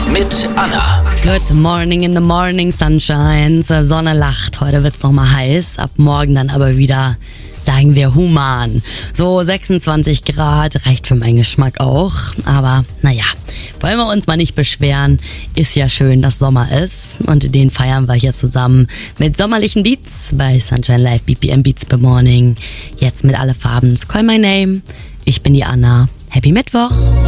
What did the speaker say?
mit Anna. Good morning in the morning, Sunshine. Sonne lacht, heute wird's nochmal heiß. Ab morgen dann aber wieder, sagen wir, human. So 26 Grad reicht für meinen Geschmack auch. Aber naja, wollen wir uns mal nicht beschweren. Ist ja schön, dass Sommer ist. Und den feiern wir hier zusammen mit sommerlichen Beats bei Sunshine Live BPM Beats per Morning. Jetzt mit alle Farben. Call my name. Ich bin die Anna. Happy Mittwoch.